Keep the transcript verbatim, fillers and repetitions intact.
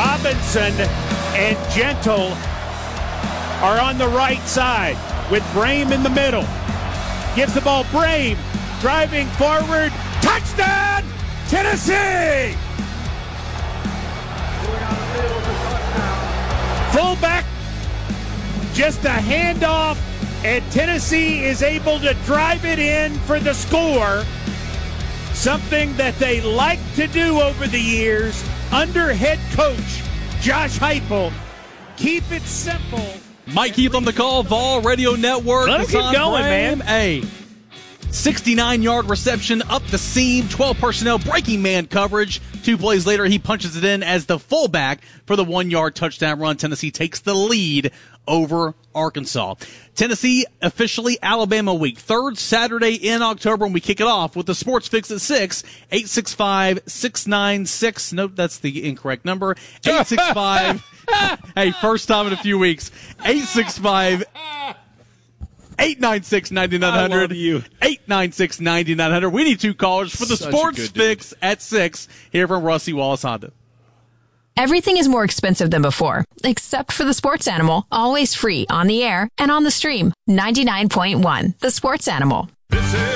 Robinson and Gentle are on the right side with Brame in the middle. Gives the ball Brame, driving forward. Touchdown, Tennessee! Fullback, just a handoff, and Tennessee is able to drive it in for the score. Something that they like to do over the years under head coach Josh Heupel. Keep it simple. Mike Heath on the call, Vol Radio Network. Let him keep going, man. A sixty-nine-yard reception up the seam, twelve personnel, breaking man coverage. Two plays later, he punches it in as the fullback for the one-yard touchdown run. Tennessee takes the lead over Arkansas. Tennessee officially Alabama week. Third Saturday in October, and we kick it off with the Sports Fix at six. eight six five, six nine six. Nope, that's the incorrect number. eight six five. Hey, first time in a few weeks. eight six five, eight nine six, nine nine hundred. I love you. eight nine six, nine nine hundred. We need two callers for the Such a Sports good Fix dude. at six here from Rusty Wallace Honda. Everything is more expensive than before, except for the sports animal, always free on the air and on the stream. ninety-nine point one, The Sports Animal.